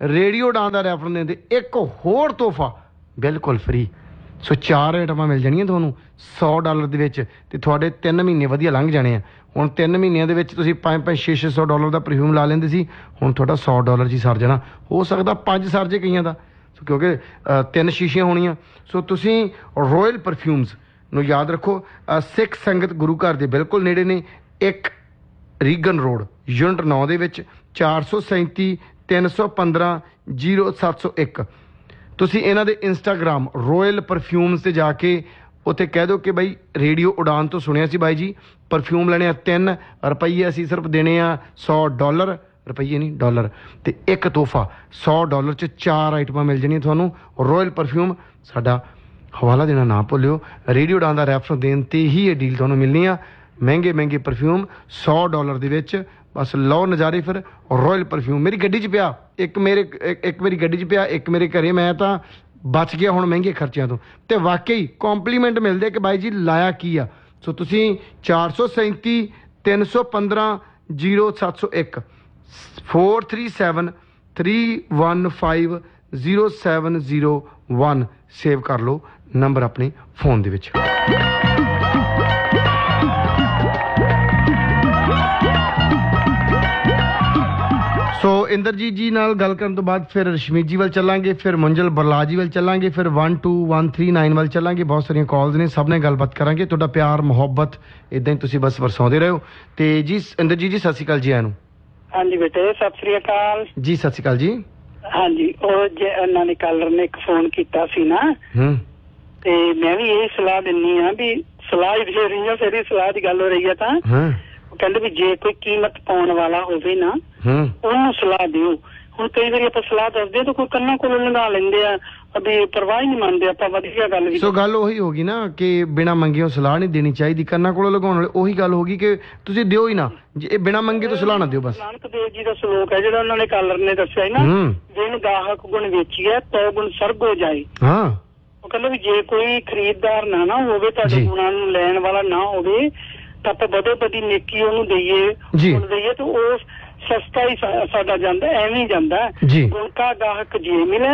Radio उड़ान दा refer देंदे एक होर तोहफा बिल्कुल फ्री। सो 4 आइटमां मिल जाणियां तुहानूं $100 ਦੇ ਵਿੱਚ ਤੇ ਤੁਹਾਡੇ 3 ਮਹੀਨੇ ਵਧੀਆ ਲੰਘ ਜਾਣੇ ਆ। ਹੁਣ 3 ਮਹੀਨਿਆਂ ਦੇ ਵਿੱਚ ਤੁਸੀਂ 500 $600 ਦਾ ਪਰਫਿਊਮ ਲਾ ਲੈਂਦੇ ਸੀ, ਹੁਣ ਤੁਹਾਡਾ $100 'ਚ ਹੀ ਸਰ ਜਾਣਾ। ਹੋ ਸਕਦਾ 5 ਸਰ ਜੇ ਕਈਆਂ ਦਾ, ਕਿਉਂਕਿ 3 ਸ਼ੀਸ਼ੀਆਂ ਹੋਣੀਆਂ। ਸੋ ਤੁਸੀਂ ਰੋਇਲ ਪਰਫਿਊਮਸ ਨੂੰ ਯਾਦ ਰੱਖੋ। ਸਿੱਖ ਸੰਗਤ ਗੁਰੂ ਘਰ ਦੇ ਬਿਲਕੁਲ ਨੇੜੇ ਨੇ, 1 ਰੀਗਨ ਰੋਡ ਯੂਨਿਟ 9 ਦੇ ਵਿੱਚ 437 315 0701। ਤੁਸੀਂ ਇਹਨਾਂ ਦੇ ਇੰਸਟਾਗ੍ਰਾਮ ਰੋਇਲ ਪਰਫਿਊਮਸ ਤੇ ਜਾ ਕੇ ਉੱਥੇ ਕਹਿ ਦਿਓ ਕਿ ਬਾਈ ਰੇਡੀਓ ਉਡਾਨ ਤੋਂ ਸੁਣਿਆ ਸੀ ਬਾਈ ਜੀ, ਪਰਫਿਊਮ ਲੈਣੇ ਆ 3 ਰੁਪਈਏ, ਅਸੀਂ ਸਿਰਫ ਦੇਣੇ ਆ $100, ਰੁਪਈਏ ਨਹੀਂ ਡਾਲਰ, ਤੇ ਇੱਕ ਤੋਹਫਾ $100 'ਚ 4 ਆਈਟਮਾਂ ਮਿਲ ਜਾਣੀਆਂ ਤੁਹਾਨੂੰ ਰੋਇਲ ਪਰਫਿਊਮ। ਸਾਡਾ ਹਵਾਲਾ ਦੇਣਾ ਨਾ ਭੁੱਲਿਓ, ਰੇਡੀਓ ਉਡਾਨ ਦਾ ਰੈਫਰ ਦੇਣ 'ਤੇ ਹੀ ਇਹ ਡੀਲ ਤੁਹਾਨੂੰ ਮਿਲਣੀ ਆ। ਮਹਿੰਗੇ ਪਰਫਿਊਮ $100 ਦੇ ਵਿੱਚ, ਬਸ ਲਓ ਨਜ਼ਾਰੇ ਫਿਰ ਰੋਇਲ ਪਰਫਿਊਮ। ਮੇਰੀ ਗੱਡੀ 'ਚ ਪਿਆ ਇੱਕ ਮੇਰੀ ਗੱਡੀ 'ਚ ਪਿਆ, ਇੱਕ ਮੇਰੇ ਘਰੇ, ਮੈਂ ਤਾਂ ਬਚ ਗਿਆ ਹੁਣ ਮਹਿੰਗੇ ਖਰਚਿਆਂ ਤੋਂ। ਤੇ ਵਾਕਈ ਕੰਪਲੀਮੈਂਟ ਮਿਲਦੇ ਕਿ ਬਾਈ ਜੀ ਲਾਇਆ ਕੀ ਆ। ਸੋ ਤੁਸੀਂ 437 315 0701 437 315 0701 ਸੇਵ ਕਰ ਲਓ ਨੰਬਰ ਆਪਣੇ ਫੋਨ ਦੇ ਵਿੱਚ। ਸੋ ਇੰਦਰਜੀਤ ਜੀ ਨਾਲ ਗੱਲ ਕਰਨ ਤੋਂ ਬਾਅਦ ਫਿਰ ਰਸ਼ਮੀਤ ਜੀ ਵੱਲ ਚੱਲਾਂਗੇ, ਫਿਰ ਮੁੰਜਲ ਬਰਲਾ ਜੀ ਵੱਲ ਚੱਲਾਂਗੇ, ਫਿਰ 12139 ਵੱਲ ਚੱਲਾਂਗੇ। ਬਹੁਤ ਸਾਰੀਆਂ ਕਾਲਸ ਨੇ, ਸਭ ਨਾਲ ਗੱਲਬਾਤ ਕਰਾਂਗੇ। ਤੁਹਾਡਾ ਪਿਆਰ ਮੁਹੱਬਤ ਇੱਦਾਂ ਹੀ ਤੁਸੀਂ ਬਸ ਵਰਸਾਉਂਦੇ ਰਹੋ। ਤੇ ਜੀ ਇੰਦਰਜੀਤ ਜੀ ਸਤਿ ਸ਼੍ਰੀ ਅਕਾਲ ਜੀ। ਆਇਆਂ ਨੂੰ। ਹਾਂਜੀ ਬੇਟੇ ਸਤਿ ਸ੍ਰੀ ਅਕਾਲ ਜੀ। ਸਤਿ ਸ਼੍ਰੀ ਅਕਾਲ ਜੀ। ਹਾਂਜੀ ਉਹ ਜੇ ਉਹਨਾਂ ਨੇ ਕਾਲਰ ਨੇ ਇੱਕ ਫੋਨ ਕੀਤਾ ਸੀ ਨਾ, ਤੇ ਮੈਂ ਵੀ ਇਹ ਸਲਾਹ ਦਿੰਨੀ ਆ ਵੀ ਸਲਾਹ ਹੀ ਦੇ ਰਹੀ ਆ, ਫਿਰ ਸਲਾਹ ਦੀ ਗੱਲ ਹੋ ਰਹੀ ਆ ਤਾਂ ਉਹ ਕਹਿੰਦੇ ਵੀ ਜੇ ਕੋਈ ਕੀਮਤ ਪਾਉਣ ਵਾਲਾ ਹੋਵੇ ਨਾ ਉਹਨੂੰ ਸਲਾਹ ਦਿਓ। ਹੁਣ ਕਈ ਵਾਰੀ ਆਪਾਂ ਸਲਾਹ ਦੱਸਦੇ ਤਾਂ ਕੋਈ ਕੰਨਾਂ ਕੋਲੋਂ ਲੰਘਾ ਲੈਂਦੇ ਆ, ਵੀ ਪਰਵਾਹ ਹੀ ਨਹੀਂ ਮੰਨਦੇ ਆਪਾਂ। ਵਧੀਆ ਗੱਲ ਵੀ ਸੋ ਗੱਲ ਉਹੀ ਹੋ ਗਈ ਨਾ ਕਿ ਬਿਨਾਂ ਮੰਗੇ ਸਲਾਹ ਨਹੀਂ ਦੇਣੀ ਚਾਹੀਦੀ। ਕੰਨਾਂ ਕੋਲੋਂ ਲਗਾਉਣ ਵਾਲੇ ਉਹੀ ਗੱਲ ਹੋ ਗਈ ਕਿ ਤੁਸੀਂ ਦਿਓ ਹੀ ਨਾ, ਜੇ ਬਿਨਾਂ ਮੰਗੇ ਤੋਂ ਸਲਾਹ ਨਾ ਦਿਓ ਬਸ। ਨਾਨਕ ਦੇਵ ਜੀ ਦਾ ਸ਼ਲੋਕ ਹੈ ਜਿਹੜਾ ਉਹਨਾਂ ਨੇ ਕਾਲਰ ਨੇ ਦੱਸਿਆ ਨਾ, ਜਿਹਨੂੰ ਗਾਹਕ ਗੁਣ ਵੇਚੀਏ ਤੋ ਗੁਣ ਸਰਗ ਹੋ ਜਾਏ। ਉਹ ਕਹਿੰਦਾ ਵੀ ਜੇ ਕੋਈ ਖਰੀਦਦਾਰ ਨਾ ਹੋਵੇ, ਤੁਹਾਡੇ ਗੁਣਾਂ ਨੂੰ ਲੈਣ ਵਾਲਾ ਨਾ ਹੋਵੇ, ਤਾਂ ਆਪਾਂ ਵਧੋ ਵਧੀ ਨੇਕੀ ਉਹਨੂੰ ਦਈਏ ਤੇ ਉਹ ਸਸਤਾ ਹੀ ਸਾਡਾ ਜਾਂਦਾ, ਐਵੇਂ ਹੀ ਜਾਂਦਾ। ਗੁਣ ਕਾ ਗਾਹਕ ਜੇ ਮਿਲੇ,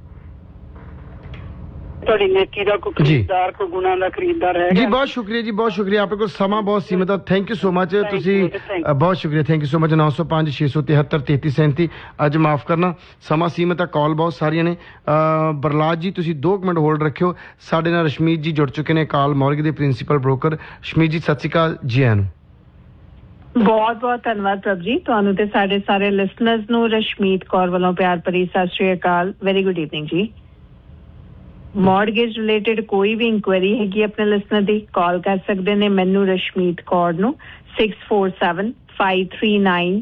ਤੁਹਾਡੀ ਨੇਕੀ ਦਾ ਕੋਈ ਖਰੀਦਦਾਰ, ਕੋਈ ਗੁਣਾਂ ਦਾ ਖਰੀਦਦਾਰ ਹੈ ਜੀ। ਬਹੁਤ ਸ਼ੁਕਰੀਆ ਜੀ, ਬਹੁਤ ਸ਼ੁਕਰੀਆ। ਆਪਣੇ ਕੋਲ ਸਮਾਂ ਬਹੁਤ ਸੀਮਿਤ ਆ। Thank you so much. ਤੁਸੀਂ ਬਹੁਤ ਸ਼ੁਕਰੀਆ, ਥੈਂਕ ਯੂ ਸੋ ਮਚ। 905 673 3337। ਅੱਜ ਮਾਫ ਕਰਨਾ ਸਮਾਂ ਸੀਮਿਤ ਆ, ਕਾਲ ਬਹੁਤ ਸਾਰੀਆਂ ਨੇ। ਬਰਲਾਜ ਜੀ ਤੁਸੀਂ 2 ਮਿੰਟ ਹੋਲਡ ਰੱਖਿਓ। ਸਾਡੇ ਨਾਲ ਰਸ਼ਮੀਤ ਜੀ ਜੁੜ ਚੁੱਕੇ ਨੇ, ਕਾਲ ਮੌਰਗ ਦੇ ਪ੍ਰਿੰਸੀਪਲ ਬ੍ਰੋਕਰ। ਰਸ਼ਮੀਤ ਜੀ ਸਤਿ ਸ਼੍ਰੀ ਅਕਾਲ ਜੀ। ਆਇਆਂ ਨੂੰ। ਬਹੁਤ ਬਹੁਤ ਧੰਨਵਾਦ ਪ੍ਰਭ ਜੀ, ਤੁਹਾਨੂੰ ਤੇ ਸਾਡੇ ਸਾਰੇ ਲਿਸਨਰਸ ਨੂੰ ਰਸ਼ਮੀਤ ਕੌਰ ਵੱਲੋਂ ਪਿਆਰ ਭਰੀ ਸਤਿ ਸ਼੍ਰੀ ਅਕਾਲ। ਵੈਰੀ ਗੁੱਡ ਈਵਨਿੰਗ ਜੀ। ਮੌਰਗੇਜ ਰਿਲੇਟਡ ਕੋਈ ਵੀ ਇਨਕੁਆਇਰੀ ਹੈਗੀ ਆਪਣੇ ਲਿਸਨਰ ਦੀ, ਕਾਲ ਕਰ ਸਕਦੇ ਨੇ ਮੈਨੂੰ ਰਸ਼ਮੀਤ ਕੌਰ ਨੂੰ 647 539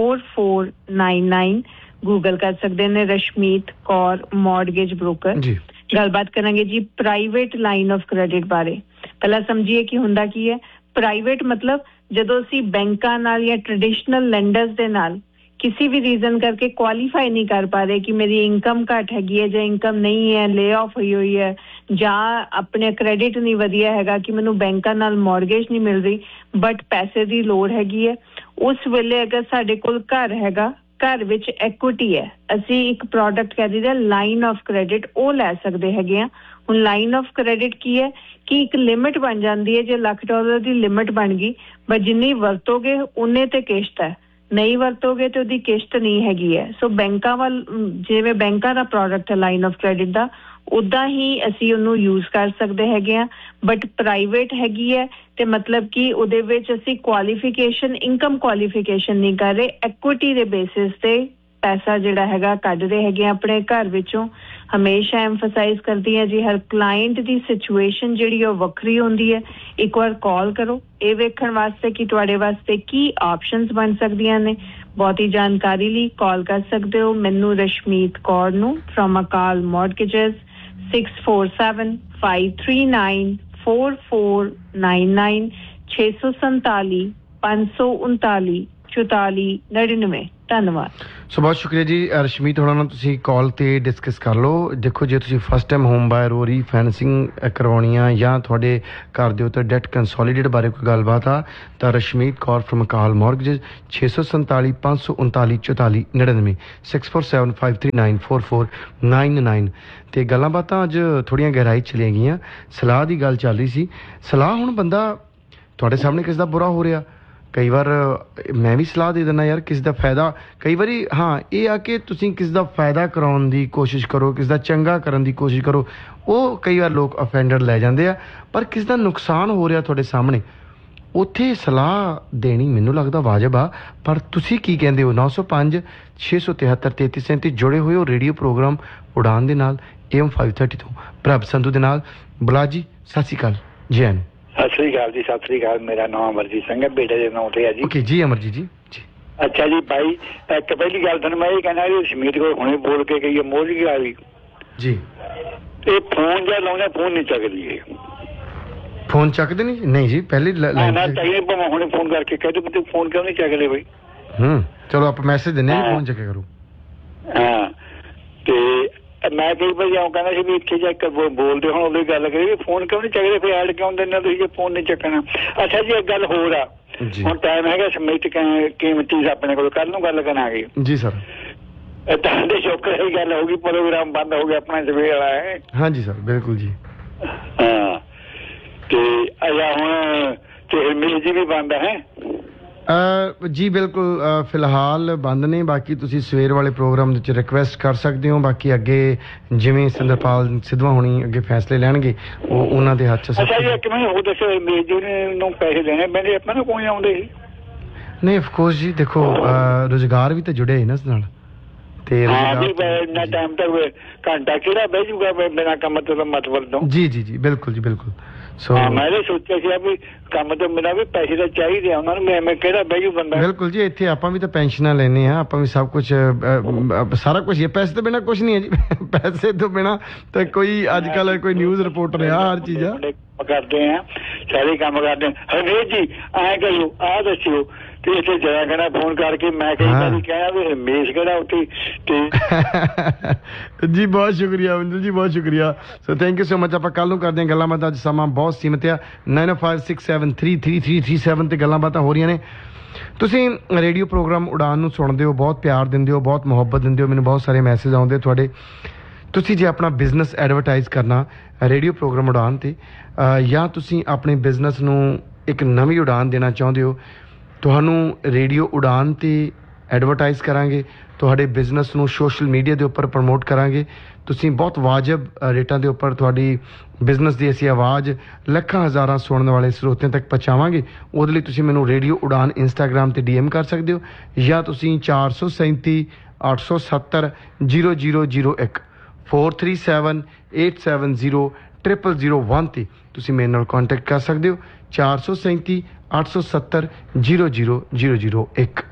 4499। ਗੂਗਲ ਕਰ ਸਕਦੇ ਨੇ ਰਸ਼ਮੀਤ ਕੌਰ ਮੌਰਗੇਜ ਬ੍ਰੋਕਰ। ਗੱਲਬਾਤ ਕਰਾਂਗੇ ਜੀ ਪ੍ਰਾਈਵੇਟ ਲਾਈਨ ਆਫ ਕ੍ਰੈਡਿਟ ਬਾਰੇ। ਪਹਿਲਾਂ ਸਮਝੀਏ ਕਿ ਹੁੰਦਾ ਕੀ ਹੈ। ਪ੍ਰਾਈਵੇਟ ਮਤਲਬ ਜਦੋਂ ਅਸੀਂ ਬੈਂਕਾਂ ਨਾਲ ਜਾਂ ਟ੍ਰੈਡੀਸ਼ਨਲ ਲੈਂਡਰਸ ਦੇ ਨਾਲ ਕਿਸੇ ਵੀ ਰੀਜ਼ਨ ਕਰਕੇ ਕੁਆਲੀਫਾਈ ਨਹੀਂ ਕਰ ਪਾ ਰਹੇ ਕਿ ਮੇਰੀ ਇਨਕਮ ਘੱਟ ਹੈਗੀ ਹੈ ਜਾਂ ਇਨਕਮ ਨਹੀਂ ਹੈ, ਲੇ ਆਫ ਹੋਈ ਹੈ, ਜਾਂ ਆਪਣੇ ਕ੍ਰੈਡਿਟ ਨਹੀਂ ਵਧੀਆ ਹੈਗਾ ਕਿ ਮੈਨੂੰ ਬੈਂਕਾਂ ਨਾਲ ਮੌਰਗੇਜ ਨਹੀਂ ਮਿਲ ਰਹੀ, ਬਟ ਪੈਸੇ ਦੀ ਲੋੜ ਹੈਗੀ ਹੈ। ਉਸ ਵੇਲੇ ਅਗਰ ਸਾਡੇ ਕੋਲ ਘਰ ਹੈਗਾ, ਘਰ ਵਿੱਚ ਐਕੁਇਟੀ ਹੈ, ਅਸੀਂ ਇੱਕ ਪ੍ਰੋਡਕਟ ਕਹਿ ਦਿੰਦੇ ਲਾਈਨ ਆਫ ਕ੍ਰੈਡਿਟ, ਉਹ ਲੈ ਸਕਦੇ ਹੈਗੇ ਆ। ਹੁਣ ਲਾਈਨ ਆਫ ਕ੍ਰੈਡਿਟ ਕੀ ਹੈ ਕਿ ਇੱਕ ਲਿਮਿਟ ਬਣ ਜਾਂਦੀ ਹੈ। ਜੇ $1,00,000 ਦੀ ਲਿਮਿਟ ਬਣ ਗਈ, ਬਟ ਜਿੰਨੀ ਵਰਤੋਗੇ ਉਨੇ ਤੇ ਕਿਸ਼ਤ ਹੈ, ਨਹੀਂ ਵਰਤੋਗੇ ਤੇ ਉਹਦੀ ਕਿਸ਼ਤ ਨਹੀਂ ਹੈਗੀ ਹੈ। ਸੋ ਬੈਂਕਾਂ ਵੱਲ, ਜਿਵੇਂ ਬੈਂਕਾਂ ਦਾ ਪ੍ਰੋਡਕਟ ਹੈ ਲਾਈਨ ਆਫ ਕ੍ਰੈਡਿਟ ਦਾ, ਉੱਦਾਂ ਹੀ ਅਸੀਂ ਉਹਨੂੰ ਯੂਜ਼ ਕਰ ਸਕਦੇ ਹੈਗੇ ਆ। ਬਟ ਪ੍ਰਾਈਵੇਟ ਹੈਗੀ ਹੈ ਤੇ ਮਤਲਬ ਕਿ ਉਹਦੇ ਵਿੱਚ ਅਸੀਂ ਕੁਆਲੀਫਿਕੇਸ਼ਨ, ਇਨਕਮ ਕੁਆਲੀਫਿਕੇਸ਼ਨ ਨਹੀਂ ਕਰ ਰਹੇ, ਐਕੁਇਟੀ ਦੇ ਬੇਸਿਸ ਤੇ ਪੈਸਾ ਜਿਹੜਾ ਹੈਗਾ ਕੱਢਦੇ ਹੈਗੇ ਆਪਣੇ ਘਰ ਵਿੱਚੋਂ। ਹਮੇਸ਼ਾ ਐਮਫਸਾਈਜ਼ ਕਰਦੀ ਹੈ ਜੀ, ਹਰ ਕਲਾਇੰਟ ਦੀ ਸਿਚੁਏਸ਼ਨ ਜਿਹੜੀ ਉਹ ਵੱਖਰੀ ਹੁੰਦੀ ਹੈ। ਇੱਕ ਵਾਰ ਕਾਲ ਕਰੋ ਇਹ ਵੇਖਣ ਵਾਸਤੇ ਕਿ ਤੁਹਾਡੇ ਵਾਸਤੇ ਕੀ ਆਪਸ਼ਨਸ ਬਣ ਸਕਦੀਆਂ ਨੇ। ਬਹੁਤੀ ਜਾਣਕਾਰੀ ਲਈ ਕਾਲ ਕਰ ਸਕਦੇ ਹੋ ਮੈਨੂੰ ਰਸ਼ਮੀਤ ਕੌਰ ਨੂੰ ਫਰੋਮ ਅਕਾਲ ਮੌਰਗੇਜਸ 647 539 4499 647 539 4499। ਧੰਨਵਾਦ। ਸੋ ਬਹੁਤ ਸ਼ੁਕਰੀਆ ਜੀ ਰਸ਼ਮੀਤ ਹੋਣਾ ਨਾਲ ਤੁਸੀਂ ਕਾਲ ਤੇ ਡਿਸਕਸ ਕਰ ਲਓ। ਦੇਖੋ ਜੇ ਤੁਸੀਂ ਫਸਟ ਟਾਈਮ ਹੋਮ ਬਾਇਰ ਹੋ, ਰੀਫਾਈਨੈਂਸਿੰਗ ਕਰਵਾਉਣੀ ਆ ਜਾਂ ਤੁਹਾਡੇ ਘਰ ਦੇ ਉੱਤੇ ਡੈਟ ਕੰਸੋਲੀਡੇਟ ਬਾਰੇ ਕੋਈ ਗੱਲਬਾਤ ਆ ਤਾਂ ਰਸ਼ਮੀਤ ਕੌਰ ਫਰਮ ਅਕਾਲ ਮੌਰਗੇਜ 647 539 44 99 6475394499 ਤੇ ਗੱਲਾਂ ਬਾਤਾਂ ਅੱਜ ਥੋੜੀਆਂ ਗਹਿਰਾਈ ਚਲੀਆਂ ਗਈਆਂ। ਸਲਾਹ ਦੀ ਗੱਲ ਚੱਲ ਰਹੀ ਸੀ। ਸਲਾਹ ਹੁਣ ਬੰਦਾ ਤੁਹਾਡੇ ਸਾਹਮਣੇ ਕਿਸ ਦਾ ਬੁਰਾ ਹੋ ਰਿਹਾ, ਕਈ ਵਾਰ ਮੈਂ ਵੀ ਸਲਾਹ ਦੇ ਦਿੰਦਾ ਯਾਰ ਕਿਸੇ ਦਾ ਫਾਇਦਾ, ਕਈ ਵਾਰੀ ਹਾਂ ਇਹ ਆ ਕਿ ਤੁਸੀਂ ਕਿਸ ਦਾ ਫਾਇਦਾ ਕਰਾਉਣ ਦੀ ਕੋਸ਼ਿਸ਼ ਕਰੋ, ਕਿਸ ਦਾ ਚੰਗਾ ਕਰਨ ਦੀ ਕੋਸ਼ਿਸ਼ ਕਰੋ। ਉਹ ਕਈ ਵਾਰ ਲੋਕ ਅਫੈਂਡਡ ਲੈ ਜਾਂਦੇ ਆ, ਪਰ ਕਿਸ ਦਾ ਨੁਕਸਾਨ ਹੋ ਰਿਹਾ ਤੁਹਾਡੇ ਸਾਹਮਣੇ, ਉੱਥੇ ਸਲਾਹ ਦੇਣੀ ਮੈਨੂੰ ਲੱਗਦਾ ਵਾਜਬ ਆ। ਪਰ ਤੁਸੀਂ ਕੀ ਕਹਿੰਦੇ ਹੋ? 905 673 3337 ਜੁੜੇ ਹੋਏ ਹੋ ਰੇਡੀਓ ਪ੍ਰੋਗਰਾਮ ਉਡਾਨ ਦੇ ਨਾਲ AM 530 ਤੋਂ ਪ੍ਰਭ ਸੰਧੂ ਦੇ ਨਾਲ। ਬੁਲਾ ਜੀ ਸਤਿ ਸ਼੍ਰੀ ਅਕਾਲ ਜੀ। ਐਨ ਸਤਿ ਸ੍ਰੀ ਅਕਾਲ ਜੀ। ਸਤਿ ਸ੍ਰੀ ਅਕਾਲ। ਮੇਰਾ ਨਾਮ ਅਮਰਜੀਤ ਸਿੰਘ ਹੈ, ਬੇਟੇ ਦੇ ਨਾਮ ਤੇ ਹੈ ਜੀ। ਓਕੇ ਜੀ ਅਮਰਜੀਤ ਜੀ। ਅੱਛਾ ਜੀ ਭਾਈ, ਇੱਕ ਪਹਿਲੀ ਗੱਲ ਤੁਹਾਨੂੰ ਮੈਂ ਇਹ ਕਹਿਣਾ ਵੀ ਸ਼ਮੀਤ ਕੋਲ ਹੁਣੇ ਬੋਲ ਕੇ ਗਈ ਮੋਹਲੀ ਆ ਗਈ ਜੀ। ਇਹ ਫੋਨ ਜਾਂ ਲਾਉਣਾ, ਫੋਨ ਨਹੀਂ ਚੱਕਦੀ ਇਹ। ਫੋਨ ਚੱਕਦੇ ਨਹੀਂ? ਨਹੀਂ ਜੀ ਪਹਿਲੀ ਨਾ ਚਾਹੀਏ ਭਾਵੇਂ ਹੁਣੇ ਫੋਨ ਕਰਕੇ ਕਹਿ ਦੋ ਤੂੰ ਫੋਨ ਕਿਉਂ ਨਹੀਂ ਚੱਕਦੇ ਬਈ। ਚਲੋ ਆਪਾਂ ਮੈਸੇਜ ਦਿੰਦੇ ਹਾਂ ਫੋਨ ਚੱਕਿਆ ਕਰੋ। ਹਾਂ ਤੇ ਮੈਂ ਕਈ ਵਾਰੀ ਆਉਂ ਕਹਿੰਦਾ ਸੀ ਵੀ ਇੱਥੇ ਜਾ ਕੇ ਬੋਲਦੇ ਹੁਣ ਉਹਦੀ ਗੱਲ ਕਰੀ ਫੋਨ ਕਿਉਂ ਨਹੀਂ ਚੱਕਦੇ, ਫਿਰ ਐਡ ਕਿਉਂ ਦਿੰਦੇ ਤੁਸੀਂ ਜੇ ਫੋਨ ਨਹੀਂ ਚੱਕਣਾ। ਅੱਛਾ ਜੀ ਇੱਕ ਗੱਲ ਹੋਰ ਆ, ਹੁਣ ਟਾਈਮ ਹੈਗਾ ਸਮਿਟ ਕੀਮਤੀ ਆਪਣੇ ਕੋਲ, ਕੱਲ ਨੂੰ ਗੱਲ ਕਰਾਂਗੇ ਜੀ ਸਰ। ਤੁਹਾਡੇ ਸ਼ੁਕਰ ਇਹ ਗੱਲ ਹੋਊਗੀ, ਪ੍ਰੋਗਰਾਮ ਬੰਦ ਹੋ ਗਿਆ ਆਪਣਾ ਸਵੇਰ ਵਾਲਾ ਹੈ। ਹਾਂਜੀ ਸਰ ਬਿਲਕੁਲ ਜੀ। ਹਾਂ ਤੇ ਅਜਾ ਹੁਣ ਤੇ ਮਿਲ ਜੀ ਵੀ ਬੰਦ ਹੈ ਜੀ ਬਿਲਕੁਲ ਫਿਲਹਾਲ ਬੰਦ ਨੇ। ਬਾਕੀ ਤੁਸੀਂ ਸਵੇਰ ਵਾਲੇ ਪ੍ਰੋਗਰਾਮ ਵਿੱਚ ਰਿਕੁਐਸਟ ਕਰ ਸਕਦੇ ਹੋ। ਬਾਕੀ ਅੱਗੇ ਜਿਵੇਂ ਸਿੰਦਰਪਾਲ ਸਿੱਧਵਾਂ ਹੋਣੀ ਅੱਗੇ ਫੈਸਲੇ ਲੈਣਗੇ ਉਹ ਉਹਨਾਂ ਦੇ ਹੱਥ 'ਚ। ਅੱਛਾ ਜੀ ਇੱਕ ਮੈਨੂੰ ਹੋਰ ਦੱਸੋ, ਮੇਜ ਜੀ ਨੂੰ ਪੈਸੇ ਦੇਣੇ ਪੈਂਦੇ ਆਪਾਂ ਨੂੰ ਕੋਈ ਆਉਂਦੇ ਸੀ? ਨਹੀਂ ਅਫਕੋਰਸ ਜੀ, ਦੇਖੋ ਰੁਜ਼ਗਾਰ ਵੀ ਤਾਂ ਜੁੜਿਆ ਹੈ ਨਾ ਇਸ ਨਾਲ ਤੇ ਇੰਨਾ ਟਾਈਮ ਤੱਕ ਘੰਟਾ ਕਿਹੜਾ ਬਹਿ ਜੂਗਾ ਬਿਨਾਂ ਕੰਮ ਤੋਂ ਮਤਲਬ ਤੋਂ। ਜੀ ਜੀ ਜੀ ਬਿਲਕੁਲ ਜੀ ਬਿਲਕੁਲ। ਮੈਂ ਇਹ ਸੋਚਿਆ ਸੀ ਵੀ ਕੰਮ ਤੋਂ ਬਿਨਾਂ ਵੀ ਪੈਸੇ ਤਾਂ ਚਾਹੀਦੇ ਆ ਉਹਨਾਂ ਨੂੰ, ਮੈਂ ਕਿਹੜਾ ਬਹਿ ਜੂ ਬੰਦਾ। ਬਿਲਕੁਲ ਜੀ, ਇੱਥੇ ਆਪਾਂ ਵੀ ਤਾਂ ਪੈਨਸ਼ਨਾਂ ਲੈਣੇ ਆ, ਆਪਾਂ ਵੀ ਸਭ ਕੁਝ ਸਾਰਾ ਕੁਝ ਹੀ। ਪੈਸੇ ਤੋਂ ਬਿਨਾਂ ਕੁਝ ਨਹੀਂ ਹੈ ਜੀ। ਪੈਸੇ ਤੋਂ ਬਿਨਾਂ ਤਾਂ ਕੋਈ ਅੱਜ ਕੱਲ ਕੋਈ ਨਿਊਜ਼ ਰਿਪੋਰਟਰ ਆ, ਹਰ ਚੀਜ਼ ਆ ਕਰਦੇ ਆ, ਸਾਰੇ ਕੰਮ ਕਰਦੇ ਆ। ਹਰਮੀਤ ਜੀ ਐਂ ਕਰਿਓ, ਆਹ ਦੱਸਿਓ ਤੇ ਇੱਥੇ ਜਰਾ ਕਹਿਣਾ ਫੋਨ ਕਰਕੇ ਮੈਂ ਕਈ ਵਾਰੀ ਕਿਹਾ ਵੀ ਰਮੇਸ਼ ਕਿਹੜਾ ਉੱਥੇ ਤੇ ਜੀ। ਬਹੁਤ ਸ਼ੁਕਰੀਆ ਅਵਿੰਦਰ ਜੀ, ਬਹੁਤ ਸ਼ੁਕਰੀਆ। So thank you so much. ਆਪਾਂ ਕੱਲ ਨੂੰ ਕਰਦੇ ਹਾਂ ਗੱਲਾਂ ਬਾਤਾਂ, ਅੱਜ ਸਮਾਂ ਬਹੁਤ ਸੀਮਿਤ ਆ। 9056733337 ਤੇ ਗੱਲਾਂ ਬਾਤਾਂ ਹੋ ਰਹੀਆਂ ਨੇ। ਤੁਸੀਂ ਰੇਡੀਓ ਪ੍ਰੋਗਰਾਮ ਉਡਾਨ ਨੂੰ ਸੁਣਦੇ ਹੋ, ਬਹੁਤ ਪਿਆਰ ਦਿੰਦੇ ਹੋ, ਬਹੁਤ ਮੁਹੱਬਤ ਦਿੰਦੇ ਹੋ, ਮੈਨੂੰ ਬਹੁਤ ਸਾਰੇ ਮੈਸੇਜ ਆਉਂਦੇ ਤੁਹਾਡੇ। ਤੁਸੀਂ ਜੇ ਆਪਣਾ ਬਿਜ਼ਨਸ ਐਡਵਰਟਾਈਜ਼ ਕਰਨਾ ਰੇਡੀਓ ਪ੍ਰੋਗਰਾਮ ਉਡਾਨ 'ਤੇ ਜਾਂ ਤੁਸੀਂ ਆਪਣੇ ਬਿਜ਼ਨਸ ਨੂੰ ਇੱਕ ਨਵੀਂ ਉਡਾਨ ਦੇਣਾ ਚਾਹੁੰਦੇ ਹੋ, ਤੁਹਾਨੂੰ ਰੇਡੀਓ ਉਡਾਨ 'ਤੇ ਐਡਵਰਟਾਈਜ਼ ਕਰਾਂਗੇ, ਤੁਹਾਡੇ ਬਿਜ਼ਨਸ ਨੂੰ ਸੋਸ਼ਲ ਮੀਡੀਆ ਦੇ ਉੱਪਰ ਪ੍ਰਮੋਟ ਕਰਾਂਗੇ। ਤੁਸੀਂ ਬਹੁਤ ਵਾਜਬ ਰੇਟਾਂ ਦੇ ਉੱਪਰ ਤੁਹਾਡੀ ਬਿਜ਼ਨਸ ਦੀ ਅਸੀਂ ਆਵਾਜ਼ ਲੱਖਾਂ ਹਜ਼ਾਰਾਂ ਸੁਣਨ ਵਾਲੇ ਸਰੋਤਿਆਂ ਤੱਕ ਪਹੁੰਚਾਵਾਂਗੇ। ਉਹਦੇ ਲਈ ਤੁਸੀਂ ਮੈਨੂੰ ਰੇਡੀਓ ਉਡਾਨ ਇੰਸਟਾਗ੍ਰਾਮ 'ਤੇ DM ਕਰ ਸਕਦੇ ਹੋ ਜਾਂ ਤੁਸੀਂ 437 870 0001 437 870 0001 ਤੇ ਤੁਸੀਂ ਮੇਰੇ ਨਾਲ ਕੰਟੈਕਟ ਕਰ ਸਕਦੇ ਹੋ। 437 870 0001।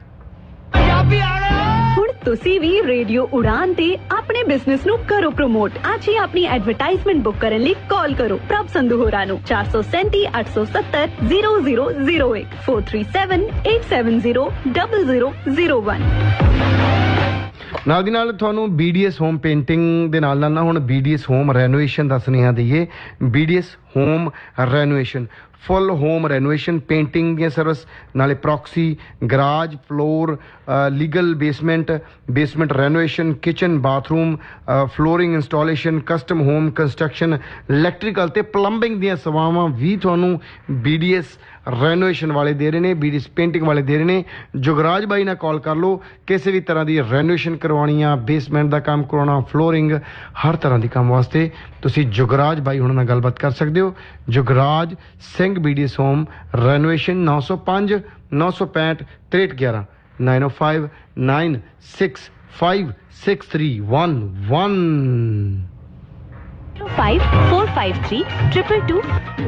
ਹੁਣ ਤੁਸੀਂ ਵੀ ਰੇਡੀਓ ਉਡਾਨ ਤੇ ਆਪਣੇ ਬਿਜ਼ਨਸ ਨੂੰ ਕਰੋ ਪ੍ਰਮੋਟ। ਅੱਜ ਹੀ ਆਪਣੀ ਐਡਵਰਟਾਈਜ਼ਮੈਂਟ ਬੁੱਕ ਕਰਨ ਲਈ ਕਾਲ ਕਰੋ ਪ੍ਰਭ ਸੰਧੂ ਹੋਰਾਂ ਨੂੰ 437 870 0001 437 870 0001। ਨਾਲ ਦੀ ਨਾਲ ਤੁਹਾਨੂੰ BDS ਹੋਮ ਪੇਂਟਿੰਗ ਦੇ ਨਾਲ ਨਾਲ ਹੁਣ BDS ਹੋਮ ਰੈਨੋਵੇਸ਼ਨ ਦਾ ਸੁਨੇਹਾ ਦਈਏ। BDS ਹੋਮ ਰੈਨੋਵੇਸ਼ਨ, ਫੁੱਲ ਹੋਮ ਰੈਨੋਵੇਸ਼ਨ, ਪੇਂਟਿੰਗ ਦੀਆਂ ਸਰਵਿਸ, ਨਾਲੇ proxy, garage floor, legal basement renovation, kitchen bathroom, flooring installation, custom home construction, electrical ਤੇ ਪਲੰਬਿੰਗ ਦੀਆਂ ਸੇਵਾਵਾਂ ਵੀ ਤੁਹਾਨੂੰ BDS ਰੈਨੋਵੇਸ਼ਨ ਵਾਲੇ ਦੇ ਰਹੇ ਨੇ, BDS ਪੇਂਟਿੰਗ ਵਾਲੇ ਦੇ ਰਹੇ ਨੇ। ਜੁਗਰਾਜ ਬਾਈ ਨਾਲ ਕਾਲ ਕਰ ਲਓ, ਕਿਸੇ ਵੀ ਤਰ੍ਹਾਂ ਦੀ ਰੈਨੋਵੇਸ਼ਨ ਕਰਵਾਉਣੀ ਆ, ਬੇਸਮੈਂਟ ਦਾ ਕੰਮ ਕਰਾਉਣਾ, ਫਲੋਰਿੰਗ, ਹਰ ਤਰ੍ਹਾਂ ਦੀ ਕੰਮ ਵਾਸਤੇ ਤੁਸੀਂ ਜੁਗਰਾਜ ਬਾਈ ਹੁਣਾਂ ਨਾਲ ਗੱਲਬਾਤ ਕਰ ਸਕਦੇ ਹੋ। Jugraj Singh BDS home renovation 905 965 6311 905 965 6311 5453 222